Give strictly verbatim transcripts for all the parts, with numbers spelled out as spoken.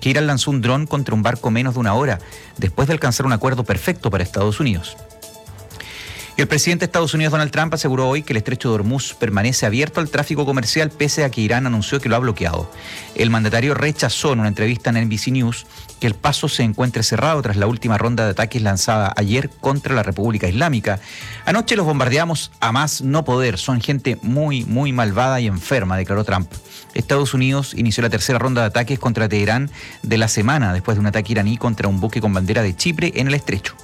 que Irán lanzó un dron contra un barco menos de una hora, después de alcanzar un acuerdo perfecto para Estados Unidos. El presidente de Estados Unidos, Donald Trump, aseguró hoy que el estrecho de Hormuz permanece abierto al tráfico comercial pese a que Irán anunció que lo ha bloqueado. El mandatario rechazó en una entrevista en N B C News que el paso se encuentre cerrado tras la última ronda de ataques lanzada ayer contra la República Islámica. Anoche los bombardeamos a más no poder, son gente muy, muy malvada y enferma, declaró Trump. Estados Unidos inició la tercera ronda de ataques contra Teherán de la semana después de un ataque iraní contra un buque con bandera de Chipre en el estrecho.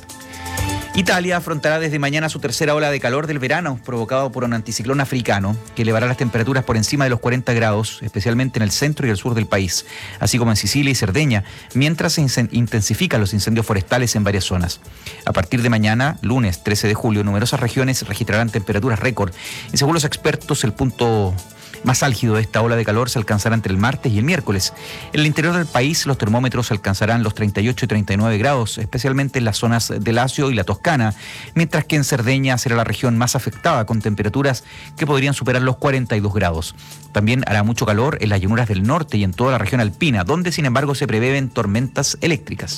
Italia afrontará desde mañana su tercera ola de calor del verano, provocado por un anticiclón africano que elevará las temperaturas por encima de los cuarenta grados, especialmente en el centro y el sur del país, así como en Sicilia y Cerdeña, mientras se intensifican los incendios forestales en varias zonas. A partir de mañana, lunes trece de julio, numerosas regiones registrarán temperaturas récord y, según los expertos, el punto más álgido de esta ola de calor se alcanzará entre el martes y el miércoles. En el interior del país los termómetros alcanzarán los treinta y ocho y treinta y nueve grados, especialmente en las zonas del Lacio y la Toscana, mientras que en Cerdeña será la región más afectada, con temperaturas que podrían superar los cuarenta y dos grados. También hará mucho calor en las llanuras del norte y en toda la región alpina, donde sin embargo se prevén tormentas eléctricas.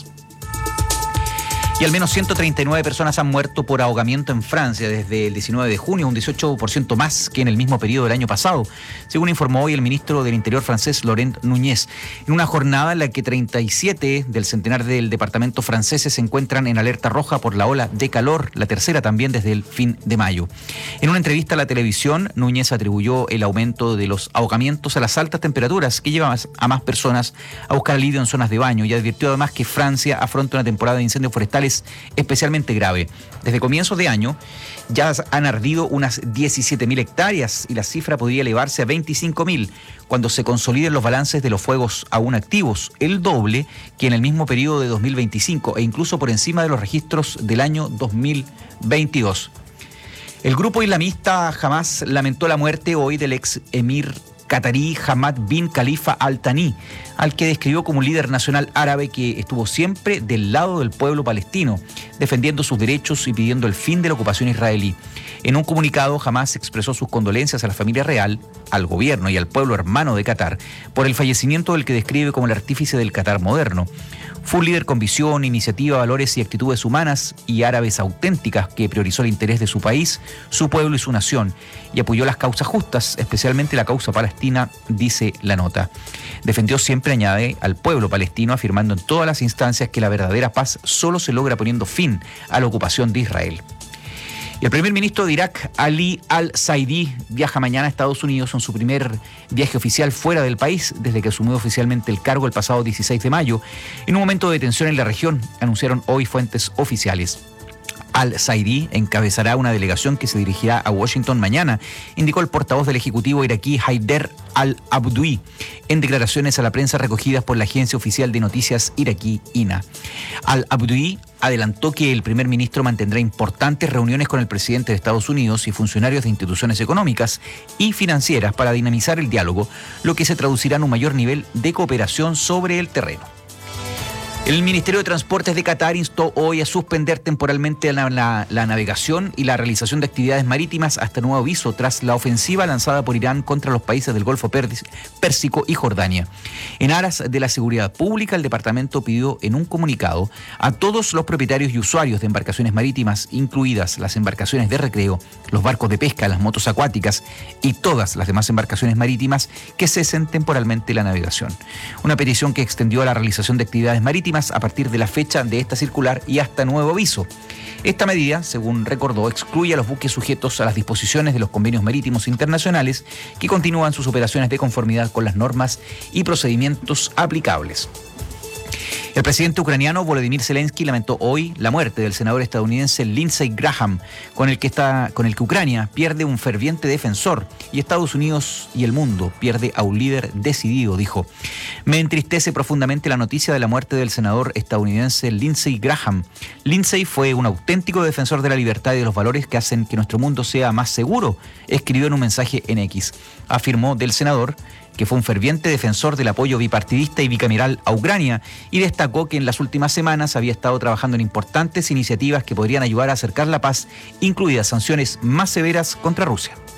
Y al menos ciento treinta y nueve personas han muerto por ahogamiento en Francia desde el diecinueve de junio, un dieciocho por ciento más que en el mismo periodo del año pasado, según informó hoy el ministro del Interior francés, Laurent Nunez, en una jornada en la que treinta y siete del centenar del departamento franceses se encuentran en alerta roja por la ola de calor, la tercera también desde el fin de mayo. En una entrevista a la televisión, Núñez atribuyó el aumento de los ahogamientos a las altas temperaturas que llevan a más personas a buscar alivio en zonas de baño, y advirtió además que Francia afronta una temporada de incendios forestales especialmente grave. Desde comienzos de año ya han ardido unas diecisiete mil hectáreas y la cifra podría elevarse a veinticinco mil cuando se consoliden los balances de los fuegos aún activos, el doble que en el mismo periodo de dos mil veinticinco e incluso por encima de los registros del año dos mil veintidós. El grupo islamista Hamas lamentó la muerte hoy del ex emir catarí Hamad bin Khalifa Al Thani, al que describió como un líder nacional árabe que estuvo siempre del lado del pueblo palestino, defendiendo sus derechos y pidiendo el fin de la ocupación israelí. En un comunicado, Hamás expresó sus condolencias a la familia real, al gobierno y al pueblo hermano de Qatar por el fallecimiento del que describe como el artífice del Qatar moderno. Fue un líder con visión, iniciativa, valores y actitudes humanas y árabes auténticas que priorizó el interés de su país, su pueblo y su nación, y apoyó las causas justas, especialmente la causa palestina, dice la nota. Defendió siempre, añade, al pueblo palestino, afirmando en todas las instancias que la verdadera paz solo se logra poniendo fin a la ocupación de Israel. Y el primer ministro de Irak, Ali al-Zaidi, viaja mañana a Estados Unidos en su primer viaje oficial fuera del país desde que asumió oficialmente el cargo el pasado dieciséis de mayo, en un momento de tensión en la región, anunciaron hoy fuentes oficiales. Al-Zaidi encabezará una delegación que se dirigirá a Washington mañana, indicó el portavoz del Ejecutivo iraquí Haider al-Abdoui, en declaraciones a la prensa recogidas por la agencia oficial de noticias iraquí I N A. Al-Abdoui adelantó que el primer ministro mantendrá importantes reuniones con el presidente de Estados Unidos y funcionarios de instituciones económicas y financieras para dinamizar el diálogo, lo que se traducirá en un mayor nivel de cooperación sobre el terreno. El Ministerio de Transportes de Qatar instó hoy a suspender temporalmente la, la, la navegación y la realización de actividades marítimas hasta nuevo aviso tras la ofensiva lanzada por Irán contra los países del Golfo Pérsico y Jordania. En aras de la seguridad pública, el departamento pidió en un comunicado a todos los propietarios y usuarios de embarcaciones marítimas, incluidas las embarcaciones de recreo, los barcos de pesca, las motos acuáticas y todas las demás embarcaciones marítimas, que cesen temporalmente la navegación. Una petición que extendió a la realización de actividades marítimas a partir de la fecha de esta circular y hasta nuevo aviso. Esta medida, según recordó, excluye a los buques sujetos a las disposiciones de los convenios marítimos internacionales que continúan sus operaciones de conformidad con las normas y procedimientos aplicables. El presidente ucraniano Volodymyr Zelensky lamentó hoy la muerte del senador estadounidense Lindsey Graham, con el que está, con el que Ucrania pierde un ferviente defensor y Estados Unidos y el mundo pierde a un líder decidido, dijo. Me entristece profundamente la noticia de la muerte del senador estadounidense Lindsey Graham. Lindsey fue un auténtico defensor de la libertad y de los valores que hacen que nuestro mundo sea más seguro, escribió en un mensaje en X. Afirmó del senador que fue un ferviente defensor del apoyo bipartidista y bicameral a Ucrania, y destacó que en las últimas semanas había estado trabajando en importantes iniciativas que podrían ayudar a acercar la paz, incluidas sanciones más severas contra Rusia.